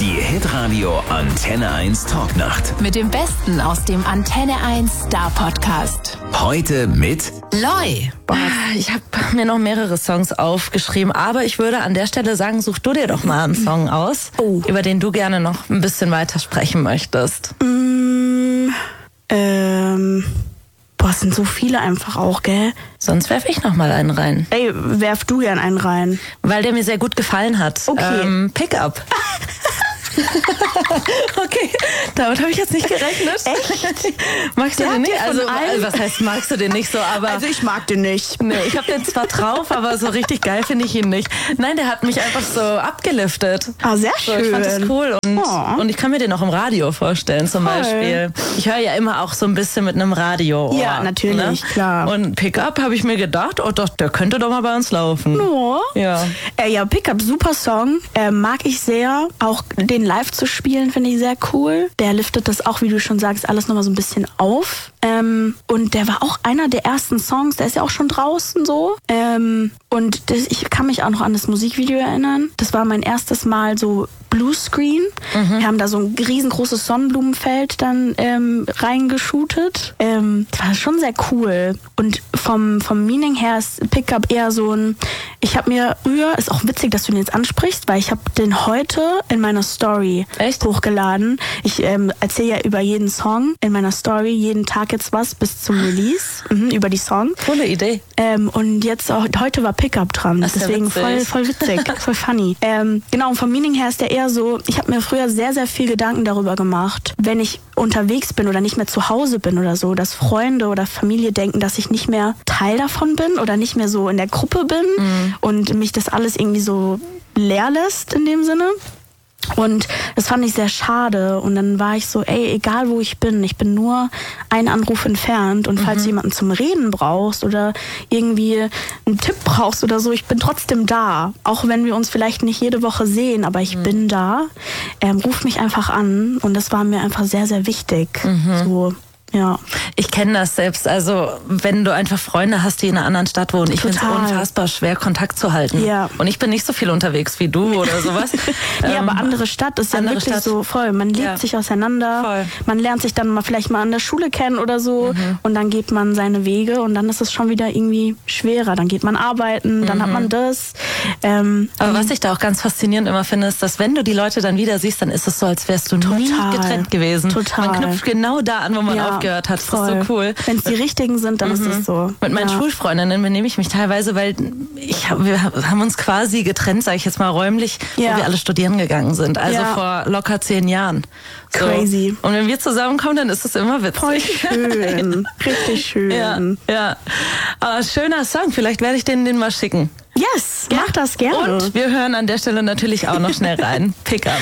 Die Hitradio Antenne 1 Talknacht. Mit dem Besten aus dem Antenne 1 Star Podcast. Heute mit Loi. Ich habe mir noch mehrere Songs aufgeschrieben, aber ich würde an der Stelle sagen, such du dir doch mal einen Song aus, über den du gerne noch ein bisschen weiter sprechen möchtest. Es sind so viele einfach auch, gell? Sonst werfe ich noch mal einen rein. Ey, werf du gern einen rein. Weil der mir sehr gut gefallen hat. Okay. Pickup. Okay, damit habe ich jetzt nicht gerechnet. Echt? Magst du Der den hat nicht? dir von allen- Was heißt, magst du den nicht so? Aber Also ich mag den nicht. nee, ich habe den zwar drauf, aber so richtig geil finde ich ihn nicht. Nein, der hat mich einfach so abgeliftet. Ah, sehr So, schön. ich fand das cool und ich kann mir den auch im Radio vorstellen zum Voll. Beispiel. Ich höre ja immer auch so ein bisschen mit einem Radio. Ja, natürlich, klar. Und Pickup habe ich mir gedacht, oh doch, der könnte doch mal bei uns laufen. Oh. Ja. Ja, Pickup, super Song. Mag ich sehr. Auch den live zu spielen, finde ich sehr cool. Der liftet das auch, wie du schon sagst, alles nochmal so ein bisschen auf. Und der war auch einer der ersten Songs, der ist ja auch schon draußen so. Ich kann mich auch noch an das Musikvideo erinnern. Das war mein erstes Mal so Bluescreen. Wir haben da so ein riesengroßes Sonnenblumenfeld dann reingeshootet. Das war schon sehr cool. Und vom Meaning her ist Pickup eher so ein... Ich habe mir früher, ist auch witzig, dass du den jetzt ansprichst, weil ich habe den heute in meiner Story hochgeladen. Ich erzähle ja über jeden Song in meiner Story, jeden Tag jetzt was bis zum Release über die Song. Coole Idee. Und jetzt heute war Pickup dran. Das ist ja deswegen witzig. voll witzig, voll funny. Genau, und vom Meaning her ist der eher so, ich habe mir früher sehr, sehr viel Gedanken darüber gemacht, wenn ich unterwegs bin oder nicht mehr zu Hause bin oder so, dass Freunde oder Familie denken, dass ich nicht mehr Teil davon bin oder nicht mehr so in der Gruppe bin und mich das alles irgendwie so leer lässt in dem Sinne. Und das fand ich sehr schade. Und dann war ich so, ey, egal wo ich bin nur einen Anruf entfernt. Und falls du jemanden zum Reden brauchst oder irgendwie einen Tipp brauchst oder so, ich bin trotzdem da. Auch wenn wir uns vielleicht nicht jede Woche sehen, aber ich bin da. Ruf mich einfach an. Und das war mir einfach sehr, sehr wichtig. So. Ja. Ich kenne das selbst. Also wenn du einfach Freunde hast, die in einer anderen Stadt wohnen, ich finde es Total. unfassbar schwer, Kontakt zu halten. Ja. Und ich bin nicht so viel unterwegs wie du oder sowas. Ja, aber andere Stadt ist ja andere wirklich Stadt. so voll. Man lebt sich auseinander. Voll. Man lernt sich dann vielleicht mal an der Schule kennen oder so. Und dann geht man seine Wege und dann ist es schon wieder irgendwie schwerer. Dann geht man arbeiten, dann hat man das. Aber was ich da auch ganz faszinierend immer finde, ist, dass wenn du die Leute dann wieder siehst, dann ist es so, als wärst du nie getrennt gewesen. Total. Man knüpft genau da an, wo man aufgehört hat. Das ist so cool. Wenn es die richtigen sind, dann ist es so. Mit meinen Schulfreundinnen benehme ich mich teilweise, weil wir haben uns quasi getrennt, sage ich jetzt mal räumlich, wo wir alle studieren gegangen sind. Also vor locker 10 Jahren. So. Crazy. Und wenn wir zusammenkommen, dann ist es immer witzig. Voll schön. Richtig schön. Ja. Aber schöner Song. Vielleicht werde ich den mal schicken. Yes, mach das gerne. Und wir hören an der Stelle natürlich auch noch schnell rein. Pickup.